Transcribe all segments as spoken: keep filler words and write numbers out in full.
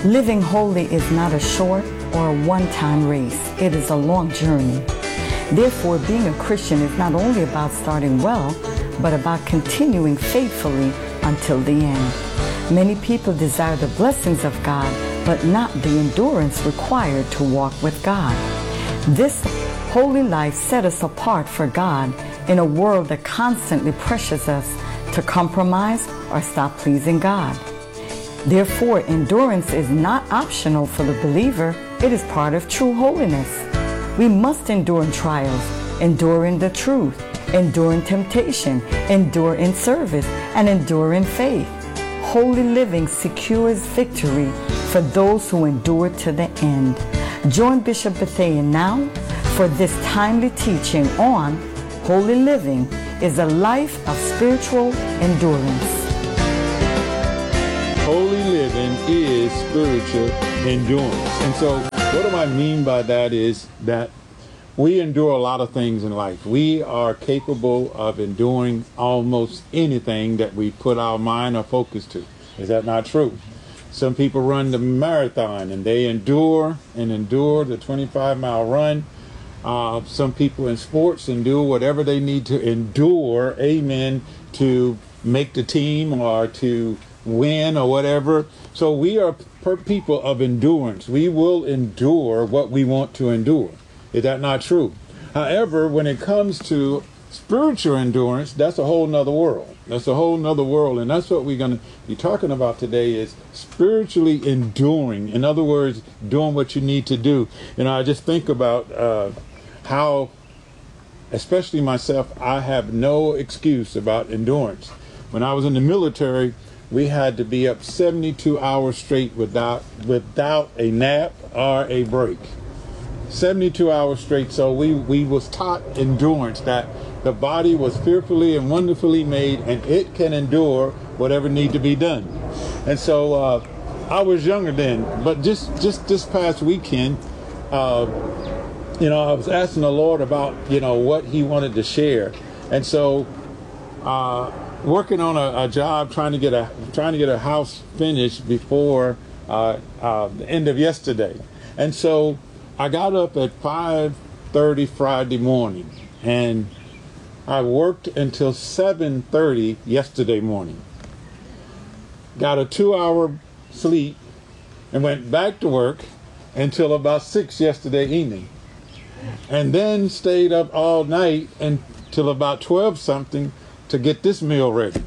Living holy is not a short or a one-time race. It is a long journey. Therefore, being a Christian is not only about starting well, but about continuing faithfully until the end. Many people desire the blessings of God, but not the endurance required to walk with God. This holy life set us apart for God in a world that constantly pressures us to compromise or stop pleasing God. Therefore, endurance is not optional for the believer. It is part of true holiness. We must endure in trials, endure in the truth, endure in temptation, endure in service, and endure in faith. Holy living secures victory for those who endure to the end. Join Bishop Bethea now for this timely teaching on Holy Living is a Life of Spiritual Endurance. Holy living is spiritual endurance. And so what do I mean by that is that we endure a lot of things in life. We are capable of enduring almost anything that we put our mind or focus to. Is that not true? Some people run the marathon and they endure and endure the twenty-five mile run. Uh, some people in sports endure whatever they need to endure, amen, to make the team or to win or whatever. So we are per people of endurance. We will endure what we want to endure. Is that not true? However, when it comes to spiritual endurance, that's a whole nother world. That's a whole nother world. And that's what we're going to be talking about today is spiritually enduring. In other words, doing what you need to do. You know, I just think about uh, how, especially myself, I have no excuse about endurance. When I was in the military, we had to be up seventy-two hours straight without without a nap or a break. seventy-two hours straight. So we, we was taught endurance, that the body was fearfully and wonderfully made and it can endure whatever need to be done. And so uh, I was younger then, but just, just this past weekend, uh, you know, I was asking the Lord about, you know, what he wanted to share. And so uh, working on a, a job, trying to get a trying to get a house finished before uh, uh, the end of yesterday. And so I got up at five thirty Friday morning, and I worked until seven thirty yesterday morning. Got a two-hour sleep and went back to work until about six yesterday evening. And then stayed up all night until about twelve something to get this meal ready.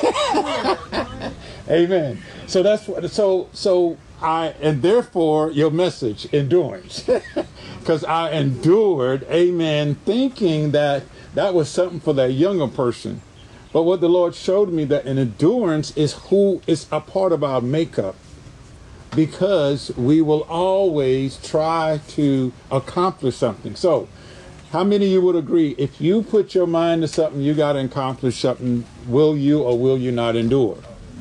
Amen. So that's what, so, so I, and therefore your message, endurance, because I endured, amen, thinking that that was something for that younger person. But what the Lord showed me, that an endurance is who is a part of our makeup, because we will always try to accomplish something. So how many of you would agree, if you put your mind to something, you got to accomplish something, will you or will you not endure?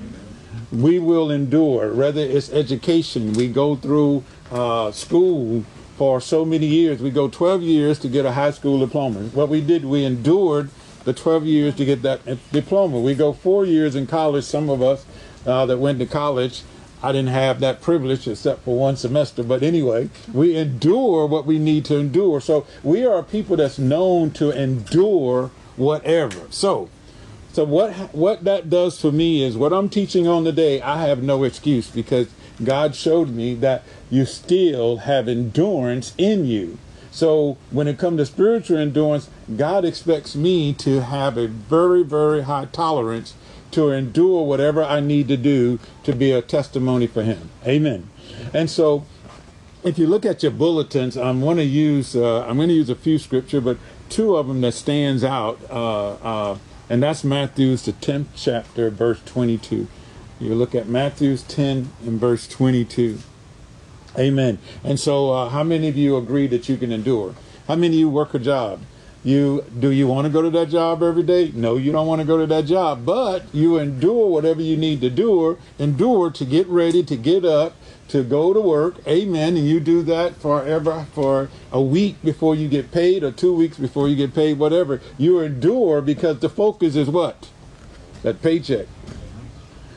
We will endure, whether it's education. We go through uh, school for so many years. We go twelve years to get a high school diploma. What we did, we endured the twelve years to get that diploma. We go four years in college. Some of us uh, that went to college, I didn't have that privilege except for one semester. But anyway, we endure what we need to endure. So we are people that's known to endure whatever. So So what what that does for me is, what I'm teaching on today, I have no excuse, because God showed me that you still have endurance in you. So when it comes to spiritual endurance, God expects me to have a very, very high tolerance to endure whatever I need to do to be a testimony for him. Amen. And so if you look at your bulletins, I'm going to use uh, I'm going to use a few scripture, but two of them that stands out. Uh, uh, And that's Matthew's, the tenth chapter, verse twenty-two. You look at Matthew's ten and verse twenty-two. Amen. And so uh, how many of you agree that you can endure? How many of you work a job? You do you want to go to that job every day? No, you don't want to go to that job, but you endure whatever you need to do, endure to get ready, to get up, to go to work. Amen. And you do that forever, for a week before you get paid, or two weeks before you get paid, whatever. You endure because the focus is what? That paycheck.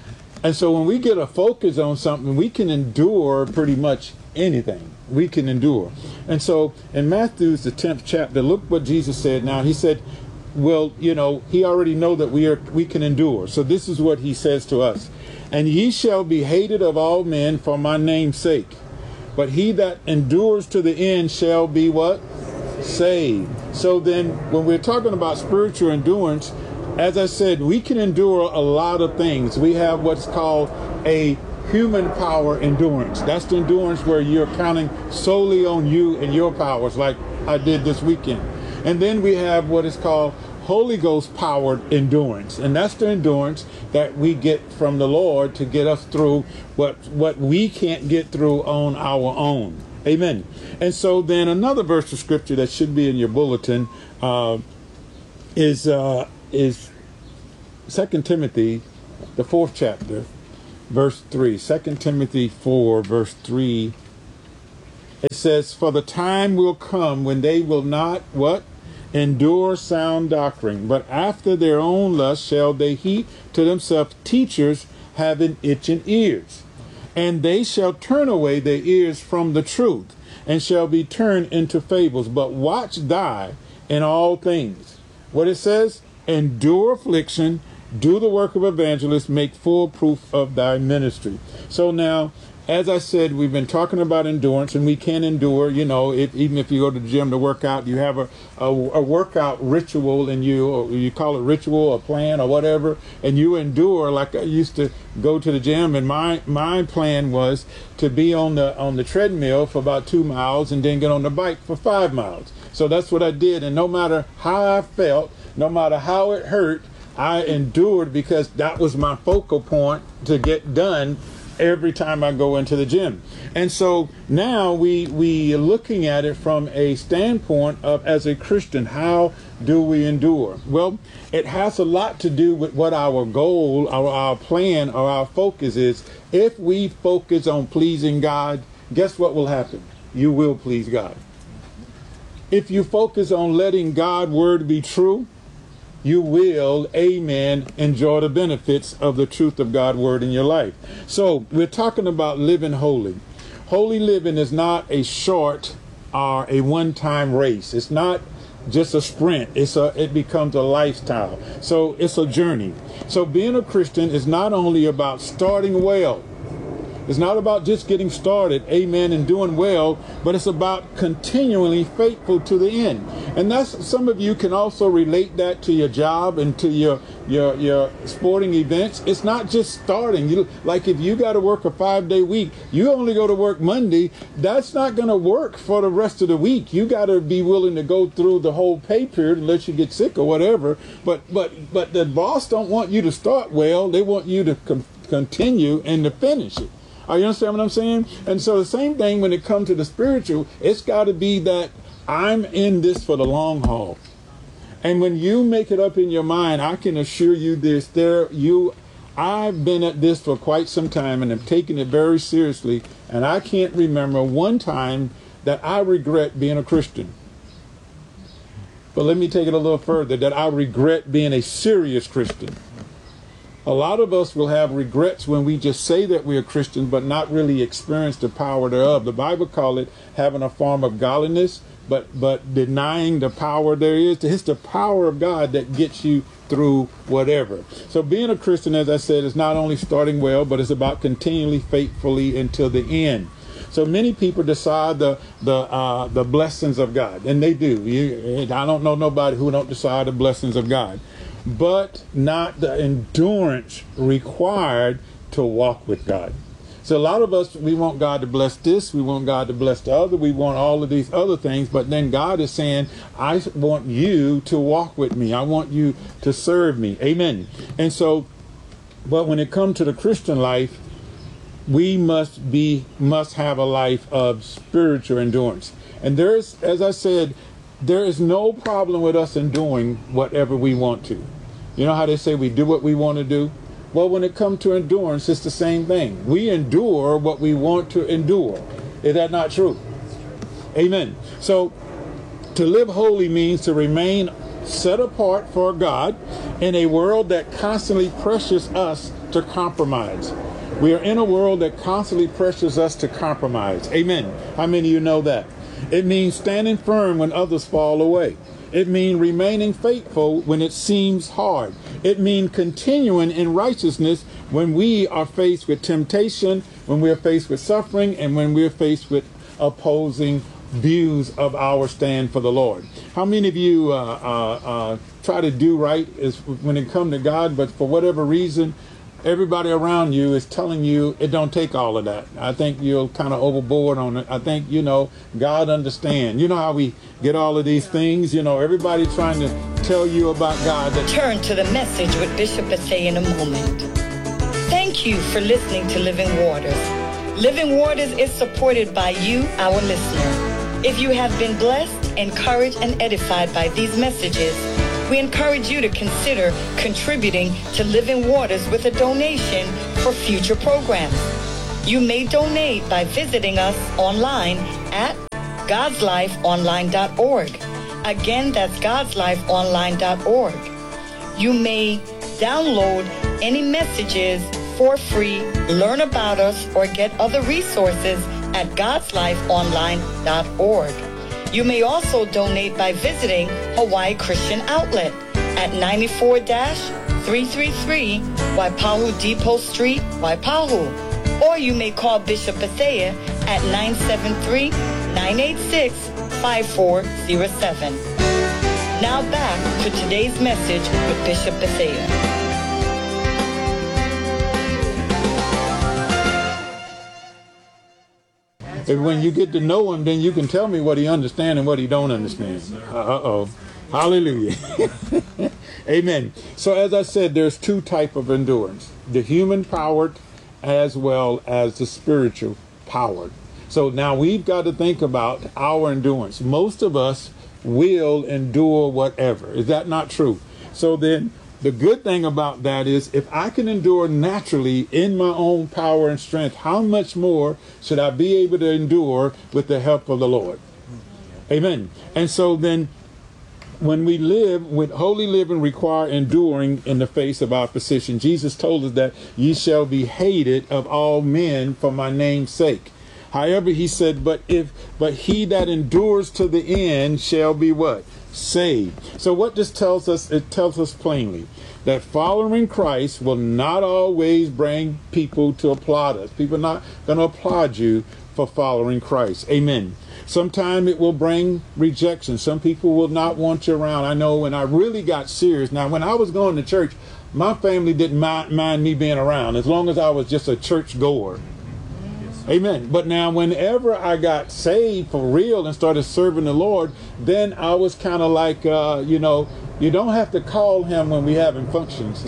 And so when we get a focus on something, we can endure pretty much anything. We can endure. And so in Matthew's, the tenth chapter, look what Jesus said now. He said, well, you know, he already know that we are we can endure. So this is what he says to us. And ye shall be hated of all men for my name's sake. But he that endures to the end shall be what? Saved. So then when we're talking about spiritual endurance, as I said, we can endure a lot of things. We have what's called a human power endurance. That's the endurance where you're counting solely on you and your powers, like I did this weekend. And then we have what is called Holy Ghost powered endurance. And that's the endurance that we get from the Lord to get us through what, what we can't get through on our own. Amen. And so then another verse of scripture that should be in your bulletin uh, is uh, is Second Timothy, the fourth chapter, verse three. Second Timothy four, verse three. It says, for the time will come when they will not, what? Endure sound doctrine, but after their own lust shall they heap to themselves teachers having itching ears. And they shall turn away their ears from the truth, and shall be turned into fables. But watch thy in all things. What it says? Endure affliction, do the work of evangelist, make full proof of thy ministry. So now, as I said, we've been talking about endurance, and we can endure, you know, if, even if you go to the gym to work out, you have a, a, a workout ritual in you, or you call it ritual, a plan, or whatever, and you endure. Like I used to go to the gym, and my, my plan was to be on the on the treadmill for about two miles and then get on the bike for five miles. So that's what I did, and no matter how I felt, no matter how it hurt, I endured, because that was my focal point to get done every time I go into the gym. And so now we we are looking at it from a standpoint of, as a Christian, how do we endure? Well, it has a lot to do with what our goal, our, our plan, or our focus is. If we focus on pleasing God, guess what will happen? You will please God. If you focus on letting God's word be true, you will, amen, enjoy the benefits of the truth of God's word in your life. So we're talking about living holy. Holy living is not a short or a one-time race. It's not just a sprint. It's a, it becomes a lifestyle. So it's a journey. So being a Christian is not only about starting well. It's not about just getting started, amen, and doing well, but it's about continually faithful to the end. And that's, some of you can also relate that to your job and to your your your sporting events. It's not just starting. You, like if you got to work a five-day week, you only go to work Monday. That's not going to work for the rest of the week. You got to be willing to go through the whole pay period unless you get sick or whatever. But but but the boss don't want you to start well. They want you to com- continue and to finish it. Are you understand what I'm saying? And so the same thing when it comes to the spiritual, it's got to be that I'm in this for the long haul. And when you make it up in your mind, I can assure you this, there you I've been at this for quite some time and have taken it very seriously, and I can't remember one time that I regret being a Christian. But let me take it a little further, that I regret being a serious Christian. A lot of us will have regrets when we just say that we are Christians, but not really experience the power thereof. The Bible calls it having a form of godliness, but but denying the power there is. It's the power of God that gets you through whatever. So being a Christian, as I said, is not only starting well, but it's about continually faithfully until the end. So many people decide the the uh, the blessings of God, and they do. You, I don't know nobody who don't decide the blessings of God, but not the endurance required to walk with God. So a lot of us, we want God to bless this, we want God to bless the other, we want all of these other things, but then God is saying, I want you to walk with me. I want you to serve me. Amen. And so, but when it comes to the Christian life, we must be, must have a life of spiritual endurance. And there's, as I said, there is no problem with us in doing whatever we want to. You know how they say we do what we want to do? Well, when it comes to endurance, it's the same thing. We endure what we want to endure. Is that not true? Amen. So to live holy means to remain set apart for God in a world that constantly pressures us to compromise. We are in a world that constantly pressures us to compromise. Amen. How many of you know that? It means standing firm when others fall away. It means remaining faithful when it seems hard. It means continuing in righteousness when we are faced with temptation, when we are faced with suffering, and when we are faced with opposing views of our stand for the Lord. How many of you uh, uh, uh, try to do right is when it comes to God, but for whatever reason, everybody around you is telling you it don't take all of that? I think you're kind of overboard on it. I think, you know, God understands. You know how we get all of these things? You know, everybody trying to tell you about God. That Turn to the message with Bishop Bethea in a moment. Thank you for listening to Living Waters. Living Waters is supported by you, our listener. If you have been blessed, encouraged, and edified by these messages, we encourage you to consider contributing to Living Waters with a donation for future programs. You may donate by visiting us online at gods life online dot org. Again, that's gods life online dot org. You may download any messages for free, learn about us, or get other resources at gods life online dot org. You may also donate by visiting Hawaii Christian Outlet at ninety-four three thirty-three Waipahu Depot Street, Waipahu. Or you may call Bishop Bethea at nine seven three, nine eight six, five four zero seven. Now back to today's message with Bishop Bethea. If when you get to know him, then you can tell me what he understands and what he don't understand. Uh-oh. Hallelujah. Amen. So as I said, there's two types of endurance. The human powered as well as the spiritual powered. So now we've got to think about our endurance. Most of us will endure whatever. Is that not true? So then the good thing about that is if I can endure naturally in my own power and strength, how much more should I be able to endure with the help of the Lord? Amen. And so then when we live with holy living require enduring in the face of opposition. Jesus told us that ye shall be hated of all men for my name's sake. However, he said, but if but he that endures to the end shall be what? Saved. So what this tells us, it tells us plainly that following Christ will not always bring people to applaud us. People are not going to applaud you for following Christ. Amen. Sometimes it will bring rejection. Some people will not want you around. I know when I really got serious, now when I was going to church, my family didn't mind, mind me being around as long as I was just a church goer. Amen. But now whenever I got saved for real and started serving the Lord, then I was kind of like, uh, you know, you don't have to call him when we having functions.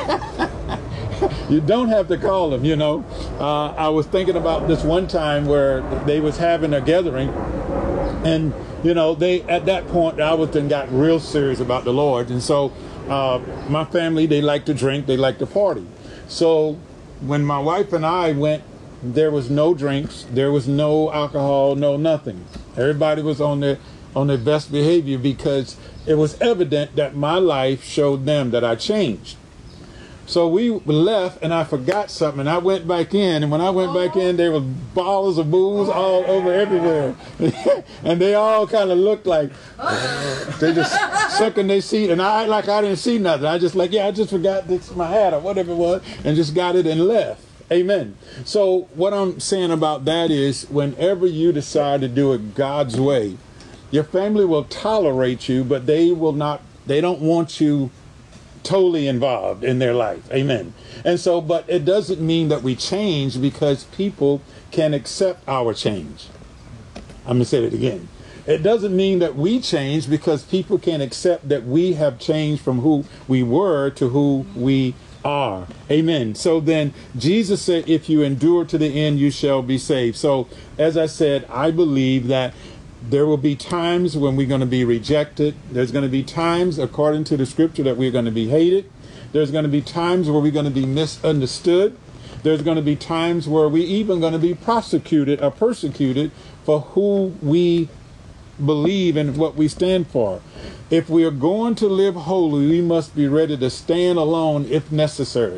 You don't have to call him, you know. Uh, I was thinking about this one time where they was having a gathering, and, you know, they at that point, I was then got real serious about the Lord. And so uh, my family, they like to drink, they like to party. So when my wife and I went, there was no drinks, there was no alcohol, no nothing. Everybody was on their on their best behavior because it was evident that my life showed them that I changed. So we left and I forgot something and I went back in, and when I went back in there was bottles of booze all over everywhere. And they all kind of looked like they just suck in their seat, and I like I didn't see nothing. I just like, yeah, I just forgot this my hat or whatever it was and just got it and left. Amen. So what I'm saying about that is whenever you decide to do it God's way, your family will tolerate you, but they will not, they don't want you totally involved in their life. Amen. And so, but it doesn't mean that we change because people can accept our change. I'm going to say it again. It doesn't mean that we change because people can accept that we have changed from who we were to who we are. Amen. So then Jesus said, if you endure to the end, you shall be saved. So as I said, I believe that there will be times when we're going to be rejected. There's going to be times, according to the scripture, that we're going to be hated. There's going to be times where we're going to be misunderstood. There's going to be times where we're even going to be prosecuted or persecuted for who we believe and what we stand for. If we are going to live holy, we must be ready to stand alone if necessary.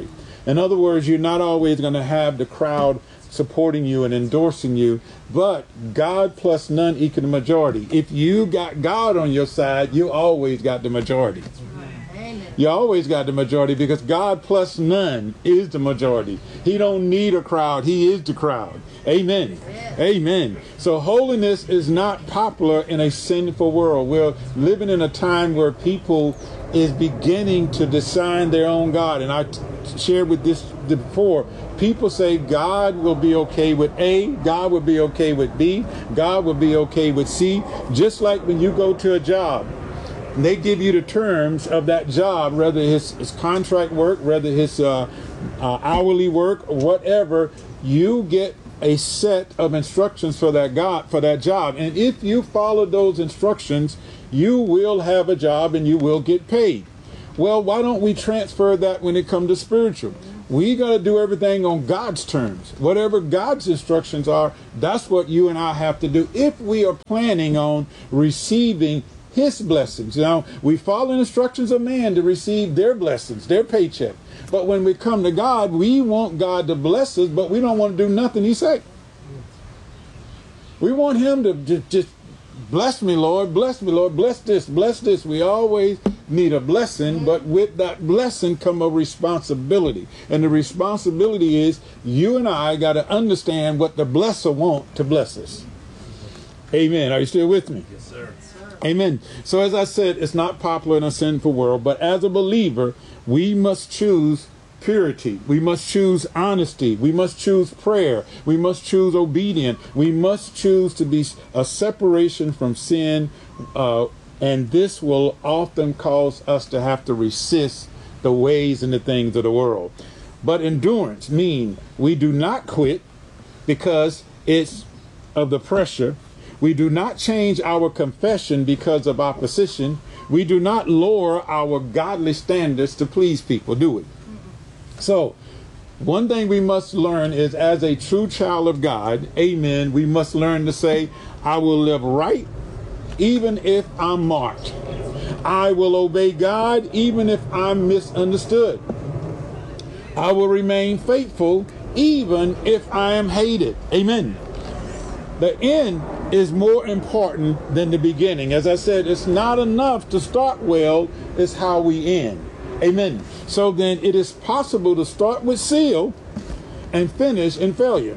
In other words, you're not always going to have the crowd supporting you and endorsing you, but God plus none equal the majority. If you got God on your side, you always got the majority. You always got the majority, because God plus none is the majority. He don't need a crowd. He is the crowd. Amen. Amen. Amen. So holiness is not popular in a sinful world. We're living in a time where people is beginning to design their own God. And I t- shared with this before. People say God will be okay with A, God will be okay with B, God will be okay with C. Just like when you go to a job, they give you the terms of that job, whether it's, it's contract work, whether it's uh, uh, hourly work, or whatever. You get a set of instructions for that God for that job, and if you follow those instructions, you will have a job and you will get paid. Well, why don't we transfer that when it comes to spiritual? We got to do everything on God's terms. Whatever God's instructions are, that's what you and I have to do if we are planning on receiving His blessings. Now, we follow instructions of man to receive their blessings, their paycheck. But when we come to God, we want God to bless us, but we don't want to do nothing He say. We want Him to just, just bless me, Lord, bless me, Lord, bless this, bless this. We always need a blessing, but with that blessing come a responsibility. And the responsibility is you and I got to understand what the blesser want to bless us. Amen. Are you still with me? Yes, sir. Amen. So as I said, it's not popular in a sinful world, but as a believer, we must choose purity. We must choose honesty. We must choose prayer. We must choose obedience. We must choose to be a separation from sin. Uh, and this will often cause us to have to resist the ways and the things of the world. But endurance means we do not quit because it's of the pressure. We do not change our confession because of opposition. We do not lower our godly standards to please people, do we? So, one thing we must learn is, as a true child of God, amen, we must learn to say, I will live right even if I'm marked. I will obey God even if I'm misunderstood. I will remain faithful even if I am hated. Amen. The end is more important than the beginning. As I said, it's not enough to start well, it's how we end. Amen. So then it is possible to start with zeal and finish in failure.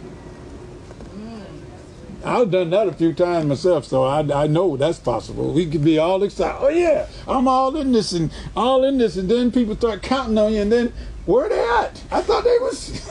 I've done that a few times myself, so I, I know that's possible. We could be all excited. Oh yeah, I'm all in this and all in this, and then people start counting on you, and then where they at? I thought they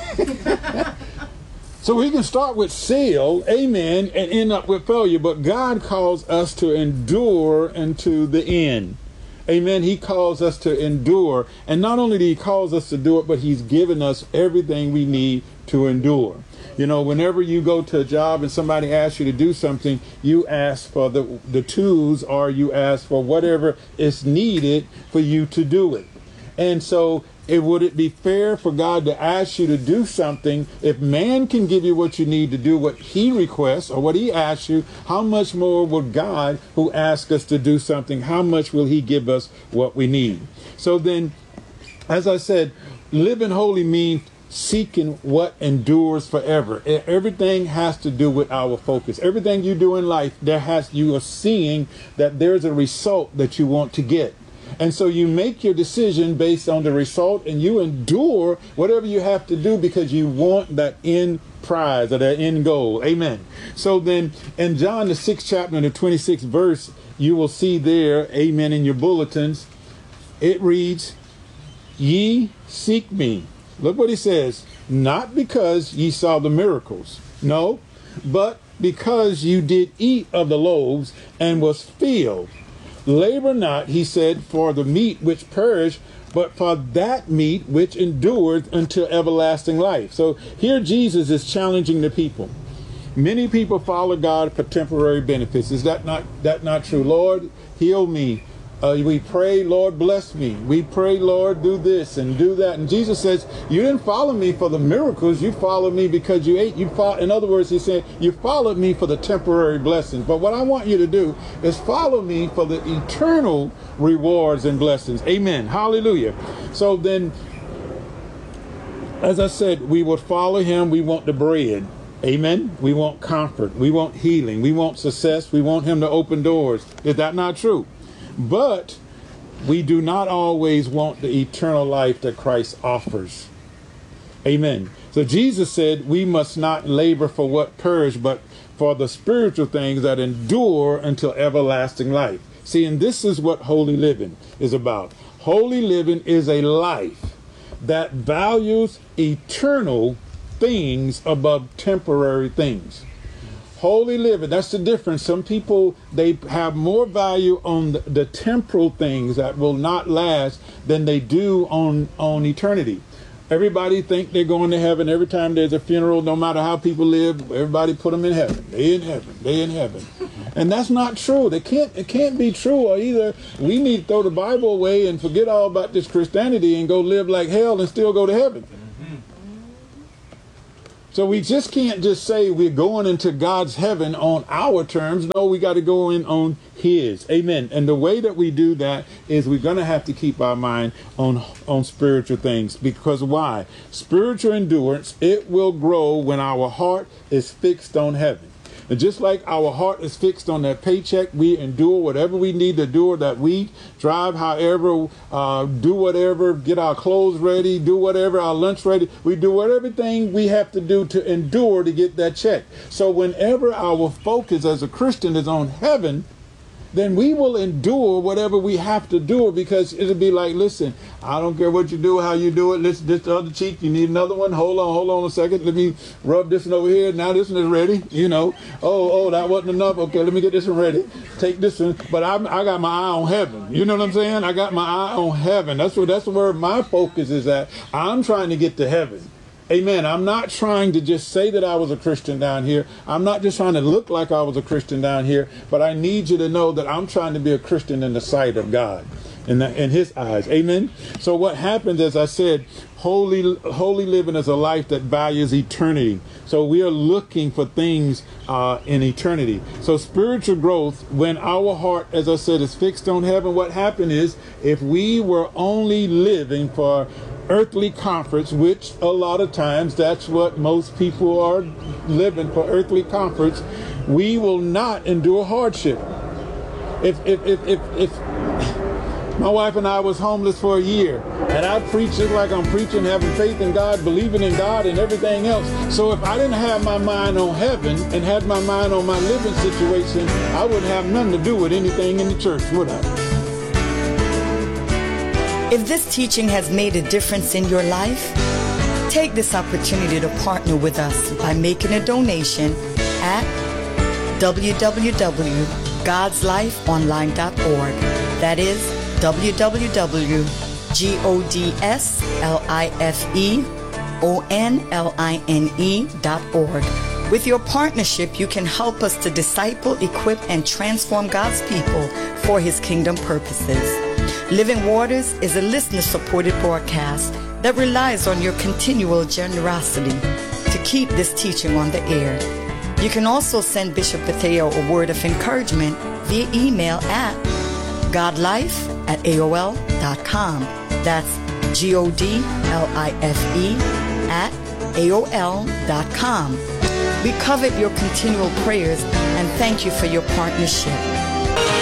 was. So we can start with zeal, amen, and end up with failure. But God calls us to endure unto the end. Amen. He calls us to endure. And not only did He calls us to do it, but He's given us everything we need to endure. You know, whenever you go to a job and somebody asks you to do something, you ask for the, the tools, or you ask for whatever is needed for you to do it. And so it would it be fair for God to ask you to do something? If man can give you what you need to do what He requests or what He asks you, how much more will God, who asks us to do something, how much will He give us what we need? So then, as I said, living holy means seeking what endures forever. Everything has to do with our focus. Everything you do in life, there has you are seeing that there's a result that you want to get. And so you make your decision based on the result, and you endure whatever you have to do because you want that end prize or that end goal. Amen. So then in John the sixth chapter and the twenty-sixth verse, you will see there, amen, in your bulletins, it reads, ye seek me. Look what He says. Not because ye saw the miracles. No, but because you did eat of the loaves and was filled. Labor not, He said, for the meat which perish, but for that meat which endureth until everlasting life. So here Jesus is challenging the people. Many people follow God for temporary benefits. Is that not that not true? Lord, heal me. Uh, we pray, Lord, bless me. We pray, Lord, do this and do that. And Jesus says, you didn't follow me for the miracles. You followed me because you ate. You follow, in other words, He said, you followed me for the temporary blessings. But what I want you to do is follow me for the eternal rewards and blessings. Amen. Hallelujah. So then as I said, we would follow him. We want the bread. Amen. We want comfort. We want healing. We want success. We want him to open doors. Is that not true? But we do not always want the eternal life that Christ offers. Amen. So Jesus said we must not labor for what perish, but for the spiritual things that endure until everlasting life. See, and this is what holy living is about. Holy living is a life that values eternal things above temporary things. Holy living, that's the difference. Some people, they have more value on the, the temporal things that will not last than they do on, on eternity. Everybody think they're going to heaven every time there's a funeral, no matter how people live. Everybody put them in heaven. They in heaven. They in heaven. And that's not true. They can't, it can't be true. Or either we need to throw the Bible away and forget all about this Christianity and go live like hell and still go to heaven. So we just can't just say we're going into God's heaven on our terms. No, we got to go in on his. Amen. And the way that we do that is we're going to have to keep our mind on, on spiritual things. Because why? Spiritual endurance, it will grow when our heart is fixed on heaven. And just like our heart is fixed on that paycheck, we endure whatever we need to do that week, drive however, uh, do whatever, get our clothes ready, do whatever, our lunch ready. We do everything we have to do to endure to get that check. So whenever our focus as a Christian is on heaven, then we will endure whatever we have to do, because it'll be like, listen, I don't care what you do, how you do it. Listen, this other cheek, you need another one. Hold on, hold on a second. Let me rub this one over here. Now this one is ready. You know, oh, oh, that wasn't enough. Okay, let me get this one ready. Take this one. But I, I got my eye on heaven. You know what I'm saying? I got my eye on heaven. That's what, that's where my focus is at. I'm trying to get to heaven. Amen. I'm not trying to just say that I was a Christian down here. I'm not just trying to look like I was a Christian down here, but I need you to know that I'm trying to be a Christian in the sight of God, in, the, in his eyes. Amen. So what happens, as I said, holy, holy living is a life that values eternity. So we are looking for things uh, in eternity. So spiritual growth, when our heart, as I said, is fixed on heaven, what happened is, if we were only living for earthly comforts, which a lot of times that's what most people are living for, earthly comforts, we will not endure hardship. If if if if, if my wife and I was homeless for a year, and I preach just like I'm preaching, having faith in God, believing in God and everything else. So if I didn't have my mind on heaven and had my mind on my living situation, I wouldn't have nothing to do with anything in the church, would I? If this teaching has made a difference in your life, take this opportunity to partner with us by making a donation at w w w dot gods life online dot org. That is w w w dot gods life online dot org. With your partnership, you can help us to disciple, equip, and transform God's people for his kingdom purposes. Living Waters is a listener-supported broadcast that relies on your continual generosity to keep this teaching on the air. You can also send Bishop Bethea a word of encouragement via email at godlife at A O L dot com. That's G O D L I F E at A O L dot com. We covet your continual prayers and thank you for your partnership.